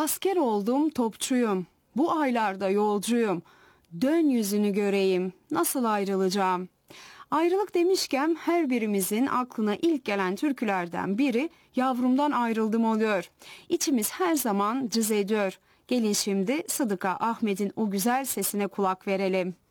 Asker oldum, topçuyum. Bu aylarda yolcuyum. Dön yüzünü göreyim. Nasıl ayrılacağım? Ayrılık demişken her birimizin aklına ilk gelen türkülerden biri Yavrumdan Ayrıldım oluyor. İçimiz her zaman cız ediyor. Gelin şimdi Sıdıka Ahmet'in o güzel sesine kulak verelim.